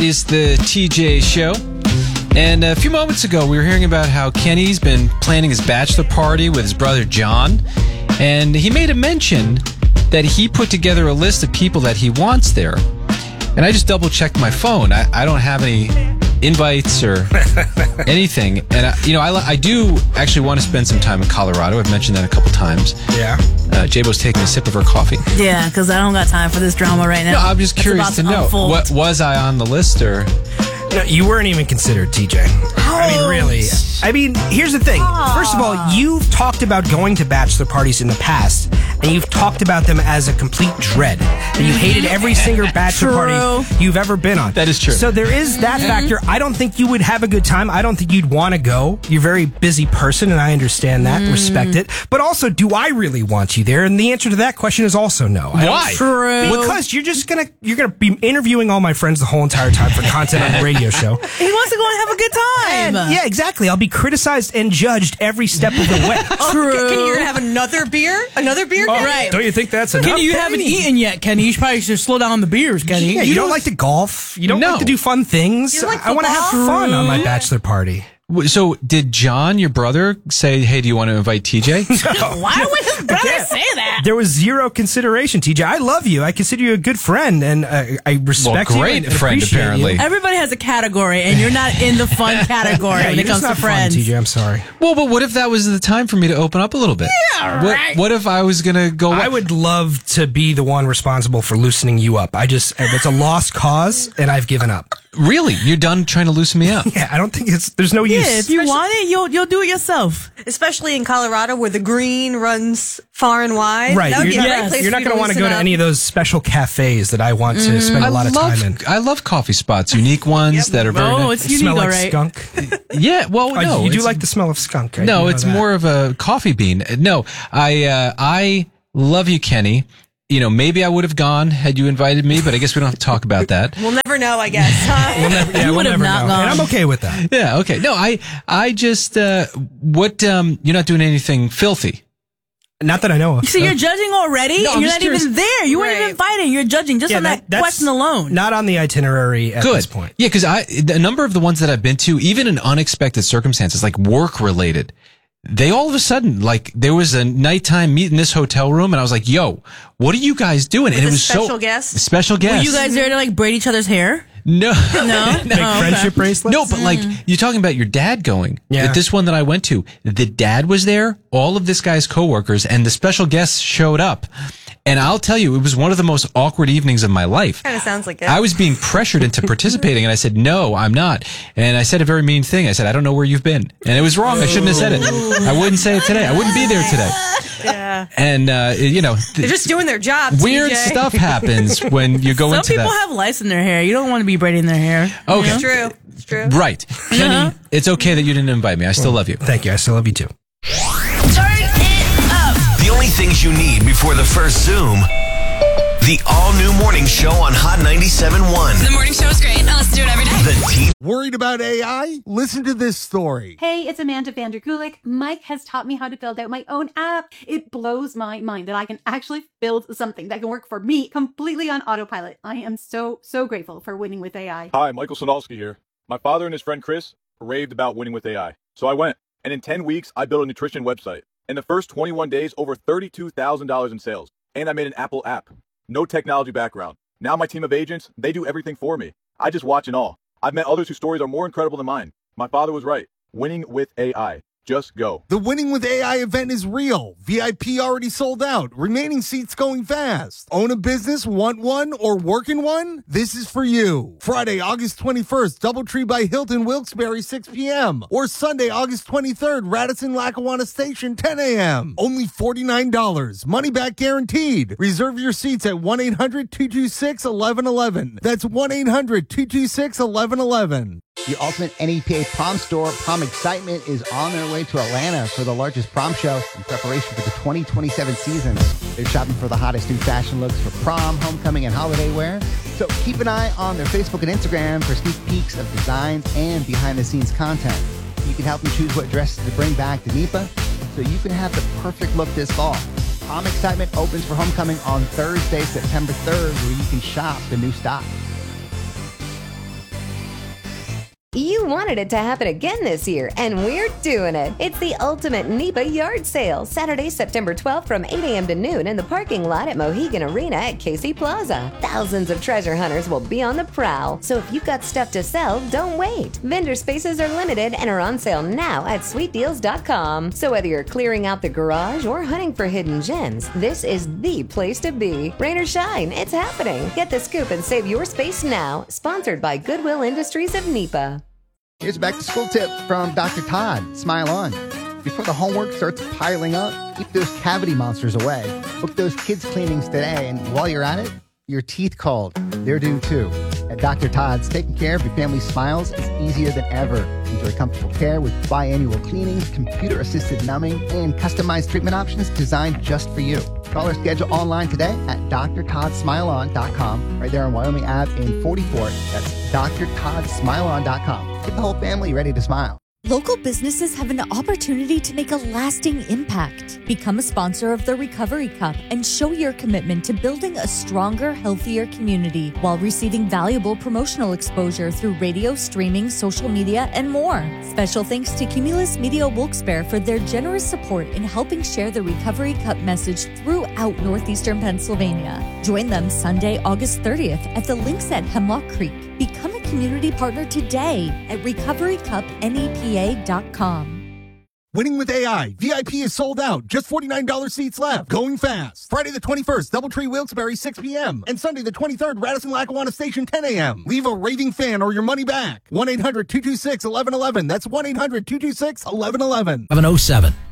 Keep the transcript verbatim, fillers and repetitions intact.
Is the T J Show. And a few moments ago, we were hearing about how Kenny's been planning his bachelor party with his brother John. And he made a mention that he put together a list of people that he wants there. And I just double-checked my phone. I, I don't have any invites or anything. And, I, you know, I, I do actually want to spend some time in Colorado. I've mentioned that a couple times. Yeah. Uh, J-Bo's taking a sip of her coffee. Yeah, because I don't got time for this drama right now. No, I'm just curious to know. Unfold. What was I on the list or... No, you weren't even considered, T J. I mean, really. I mean, here's the thing. First of all, you've talked about going to bachelor parties in the past, and you've talked about them as a complete dread. And you hated every single bachelor party you've ever been on. That is true. So there is that factor. I don't think you would have a good time. I don't think you'd want to go. You're a very busy person, and I understand that, mm. respect it. But also, do I really want you there? And the answer to that question is also no. I Why? True. Because you're just gonna you're gonna be interviewing all my friends the whole entire time for content on the radio show. He wants to go and have a good time. And, yeah, exactly. I'll be criticized and judged every step of the way. True. Kenny, you're gonna have another beer? Another beer? Oh, Kenny? right. Don't you think that's enough? Kenny, you haven't eaten yet, Kenny. You probably should slow down on the beers, Kenny. Yeah, you, don't like to golf. You don't No. like to do fun things. You like I want to have football? fun on my bachelor party. So did John, your brother, say, hey, do you want to invite T J? Why would his brother Again, say that? There was zero consideration, T J. I love you. I consider you a good friend, and uh, I respect Well, you. great and friend, appreciate apparently. You. Everybody has a category, and you're not in the fun category Yeah, when you're it comes just not to fun, friends. T J, I'm sorry. Well, but what if that was the time for me to open up a little bit? Yeah, What, right. what if I was going to go... I would love to be the one responsible for loosening you up. I just, it's a lost cause, and I've given up. Really? You're done trying to loosen me up? Yeah, I don't think it's, there's no use. Yeah, if you want it, you'll you'll do it yourself. Especially in Colorado where the green runs far and wide. Right. That would You're, be a not- great place you're for not you going to want to go loosen to up. any of those special cafes that I want to spend I a lot of love, time in. I love coffee spots, unique ones Yep. that are very... Oh, nice. it's Smell unique, like all right. skunk. Yeah, well, Oh, no. you do it's- like the smell of skunk. I do No, know it's that. more of a coffee bean. No, I uh, I love you, Kenny. You know, maybe I would have gone had you invited me, but I guess we don't have to talk about that. We'll never know, I guess. Huh? We'll never, yeah, You we'll would have never not know. gone. And I'm okay with that. Yeah, okay. No, I I just uh, what um, you're not doing anything filthy. Not that I know of. So you're judging already? No, I'm you're just not even there. You weren't Right. even invited. You're judging just Yeah, on that, that's question alone. Not on the itinerary at Good. this point. Yeah, because I a number of the ones that I've been to, even in unexpected circumstances, like work related, they all of a sudden, like there was a nighttime meet in this hotel room, and I was like, "Yo, what are you guys doing?" and a it was special so guest? special Were guest. you guys there to like braid each other's hair? no, No, Make Oh, okay. friendship bracelets? No, but like you're talking about your dad going. Yeah. At this one that I went to, the dad was there, all of this guy's coworkers, and the special guests showed up. And I'll tell you, it was one of the most awkward evenings of my life. Kind of sounds like it. I was being pressured into participating, and I said, no, I'm not. And I said a very mean thing. I said, I don't know where you've been. And it was wrong. I shouldn't have said it. I wouldn't say it today. I wouldn't be there today. yeah. And, uh, you know, They're just doing their job, weird T J. stuff happens when you go Some into people that. have lice in their hair. You don't want to be braiding their hair. Okay. It's true. It's true. Right. Kenny, it's okay that you didn't invite me. I still love you. Thank you. I still love you too. Turn it up. The only things you need before the first Zoom. The all-new morning show on Hot ninety-seven point one. The morning show is great. I listen to it every day. The T. Worried about A I? Listen to this story. Hey, it's Amanda Vanderkulik. Mike has taught me how to build out my own app. It blows my mind that I can actually build something that can work for me completely on autopilot. I am so, so grateful for winning with A I. Hi, Michael Sonalski here. My father and his friend Chris raved about winning with A I. So I went, and in ten weeks, I built a nutrition website. In the first twenty-one days, over thirty-two thousand dollars in sales. And I made an Apple app. No technology background. Now my team of agents, they do everything for me. I just watch and all. I've met others whose stories are more incredible than mine. My father was right. Winning with A I. Just go. The Winning with A I event is real. V I P already sold out. Remaining seats going fast. Own a business, want one, or work in one? This is for you. Friday, August twenty-first, Doubletree by Hilton, Wilkes-Barre, six p.m. Or Sunday, August twenty-third, Radisson, Lackawanna Station, ten a.m. Only forty-nine dollars. Money back guaranteed. Reserve your seats at one eight hundred two two six one one one one. That's one eight hundred two two six one one one one. The Ultimate N E P A Prom Store Prom Excitement is on their way to Atlanta for the largest prom show in preparation for the twenty twenty-seven season. They're shopping for the hottest new fashion looks for prom, homecoming, and holiday wear. So keep an eye on their Facebook and Instagram for sneak peeks of designs and behind-the-scenes content. You can help them choose what dresses to bring back to N E P A so you can have the perfect look this fall. Prom Excitement opens for homecoming on Thursday, September third, where you can shop the new stock. You wanted it to happen again this year, and we're doing it. It's the ultimate NEPA yard sale, Saturday, September twelfth from eight a.m. to noon in the parking lot at Mohegan Arena at Casey Plaza. Thousands of treasure hunters will be on the prowl, so if you've got stuff to sell, don't wait. Vendor spaces are limited and are on sale now at sweet deals dot com. So whether you're clearing out the garage or hunting for hidden gems, this is the place to be. Rain or shine, it's happening. Get the scoop and save your space now. Sponsored by Goodwill Industries of NEPA. Here's a back-to-school tip from Doctor Todd. Smile on. Before the homework starts piling up, keep those cavity monsters away. Book those kids' cleanings today, and while you're at it, your teeth called. They're due too. At Doctor Todd's, taking care of your family's smiles is easier than ever. Enjoy comfortable care with biannual cleanings, computer-assisted numbing, and customized treatment options designed just for you. Call or schedule online today at d r todd smile on dot com. Right there on Wyoming Avenue in forty-four. That's d r todd smile on dot com. Get the whole family ready to smile. Local businesses have an opportunity to make a lasting impact. Become a sponsor of the Recovery Cup and show your commitment to building a stronger, healthier community while receiving valuable promotional exposure through radio, streaming, social media, and more. Special thanks to Cumulus Media Wilkes-Barre for their generous support in helping share the Recovery Cup message throughout northeastern Pennsylvania. Join them Sunday, August thirtieth at the Links at Hemlock Creek. Become a community partner today at recovery cup nepa dot com. Winning with A I. V I P is sold out. Just forty-nine dollars seats left. Going fast. Friday the twenty-first, Doubletree Wilkes-Barre, six p.m. And Sunday the twenty-third, Radisson Lackawanna Station, ten a.m. Leave a raving fan or your money back. one eight hundred two two six one one one one. That's one eight hundred two two six one one one one. seven oh seven.